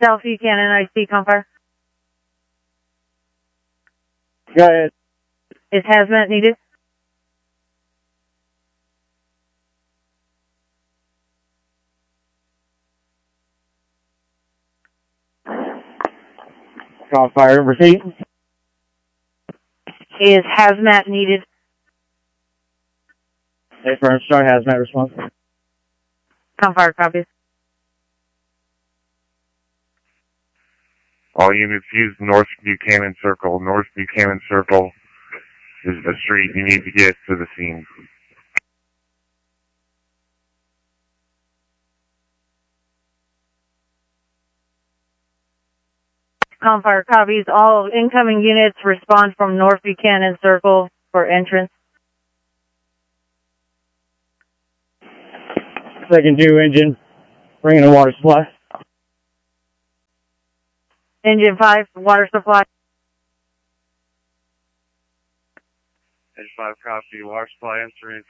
South Buchanan, I see Compire. Go ahead. Is hazmat needed? Compire, repeat. Is hazmat needed? Affirm, start hazmat response. Compire copies. All units use North Buchanan Circle. North Buchanan Circle is the street you need to get to the scene. Compire copies. All incoming units respond from North Buchanan Circle for entrance. Second 2 engine, bringing a water supply. Engine 5, water supply. Engine 5 copy, water supply entering